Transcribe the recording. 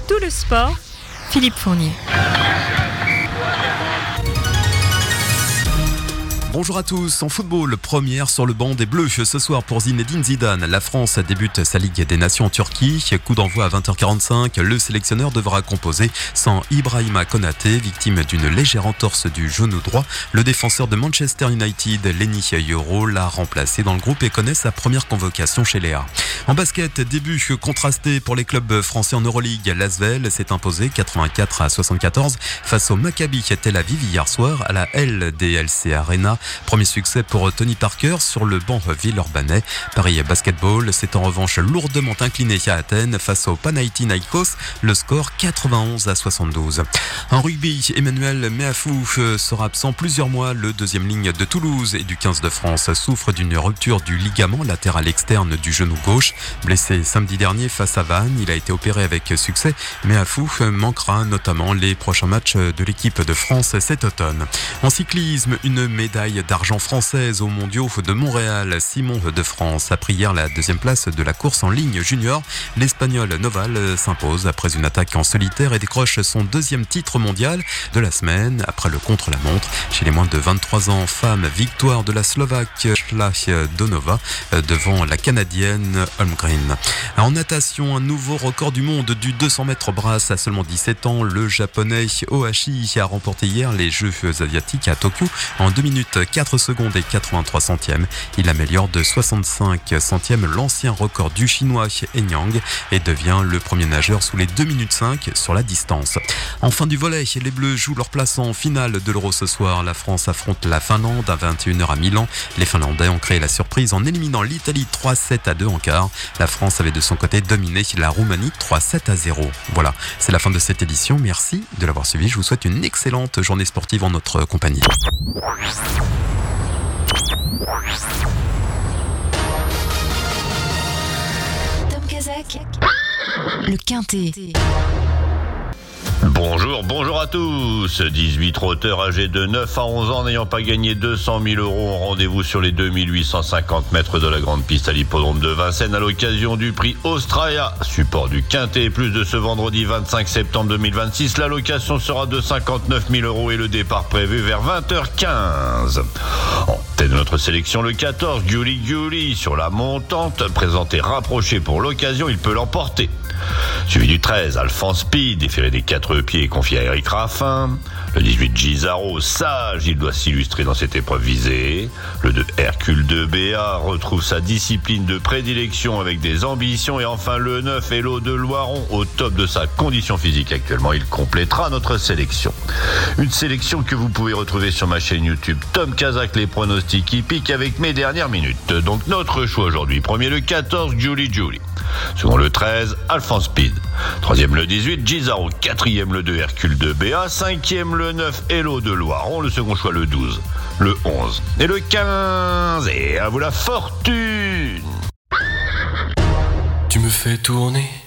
tout le sport, Philippe Fournier. Bonjour à tous. En football, première sur le banc des Bleus ce soir pour Zinedine Zidane. La France débute sa Ligue des Nations en Turquie. Coup d'envoi à 20h45. Le sélectionneur devra composer sans Ibrahima Konaté, victime d'une légère entorse du genou droit. Le défenseur de Manchester United, Lenny Yoro, l'a remplacé dans le groupe et connaît sa première convocation chez Léa. En basket, début contrasté pour les clubs français en Euroleague. L'Asvel s'est imposé 84-74 face au Maccabi Tel Aviv hier soir à la LDLC Arena. Premier succès pour Tony Parker sur le banc villeurbanais. Paris Basketball s'est en revanche lourdement incliné à Athènes face au Panathinaikos. Le score 91-72. En rugby, Emmanuel Meafou sera absent plusieurs mois. Le deuxième ligne de Toulouse et du 15 de France souffre d'une rupture du ligament latéral externe du genou gauche. Blessé samedi dernier face à Vannes, il a été opéré avec succès. Meafou manquera notamment les prochains matchs de l'équipe de France cet automne. En cyclisme, une médaille d'argent française aux mondiaux de Montréal. Simon de France a pris hier la deuxième place de la course en ligne junior. L'Espagnol Noval s'impose après une attaque en solitaire et décroche son deuxième titre mondial de la semaine après le contre-la-montre. Chez les moins de 23 ans femmes, victoire de la Slovaque Donova devant la Canadienne Holmgren. En natation, un nouveau record du monde du 200 mètres brasse à seulement 17 ans. Le japonais Ohashi a remporté hier les Jeux asiatiques à Tokyo en 2 minutes 4 secondes et 83 centièmes. Il améliore de 65 centièmes l'ancien record du chinois Enyang et devient le premier nageur sous les 2 minutes 5 sur la distance. En fin du volley, les Bleus jouent leur place en finale de l'Euro ce soir. La France affronte la Finlande à 21h à Milan. Les Finlandais ont créé la surprise en éliminant l'Italie 3-7-2 en quart. La France avait de son côté dominé la Roumanie 3-7-0. Voilà, c'est la fin de cette édition. Merci de l'avoir suivi. Je vous souhaite une excellente journée sportive en notre compagnie. Tom Kazak, le Quintet. Bonjour à tous. 18 trotteurs âgés de 9 à 11 ans n'ayant pas gagné 200 000 € ont rendez-vous sur les 2850 mètres de la grande piste à l'hippodrome de Vincennes à l'occasion du prix Australia, support du Quintet. Plus de ce vendredi 25 septembre 2026, la location sera de 59 000 € et le départ prévu vers 20h15. En tête de notre sélection, le 14, Gulli sur la montante, présenté rapproché pour l'occasion, il peut l'emporter. Suivi du 13, Alphonse Speed, déféré des 4 pieds, confié à Eric Raffin. Le 18, Gisaro, sage, il doit s'illustrer dans cette épreuve visée. Le 2, Hercule de Béat, retrouve sa discipline de prédilection avec des ambitions. Et enfin le 9, Hello de Loiron, au top de sa condition physique actuellement. Il complétera notre sélection. Une sélection que vous pouvez retrouver sur ma chaîne YouTube Tom Kazak, les pronostics hippiques avec mes dernières minutes. Donc notre choix aujourd'hui. Premier le 14, Julie. Second le 13, Alphonse Speed. Troisième le 18, Gisaro. Quatrième le 2, Hercule de Béat. Cinquième le 9, Hello de Loiron. Le second choix le 12, le 11 et le 15. Et à vous la fortune. Tu me fais tourner